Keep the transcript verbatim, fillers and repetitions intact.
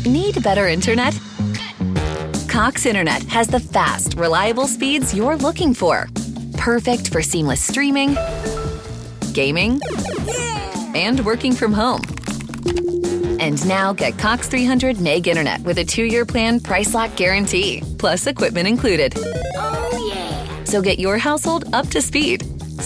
Need better internet? Cox Internet has the fast, reliable speeds you're looking for. Perfect for seamless streaming, gaming, and working from home. And now get Cox three hundred meg internet with a two-year plan price lock guarantee, plus equipment included. Oh, yeah. So get your household up to speed